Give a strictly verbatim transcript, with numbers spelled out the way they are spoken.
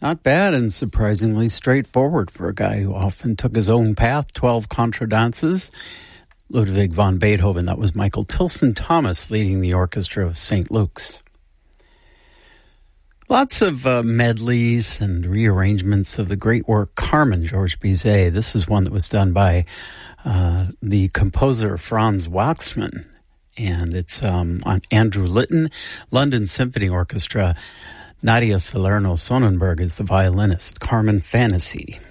Not bad and surprisingly straightforward for a guy who often took his own path. twelve contradances. Ludwig van Beethoven. That was Michael Tilson Thomas leading the orchestra of Saint Luke's. Lots of uh, medleys and rearrangements of the great work Carmen, Georges Bizet. This is one that was done by uh, the composer Franz Waxman. And it's um, on Andrew Litton, London Symphony Orchestra. Nadia Salerno Sonnenberg is the violinist. Carmen Fantasy.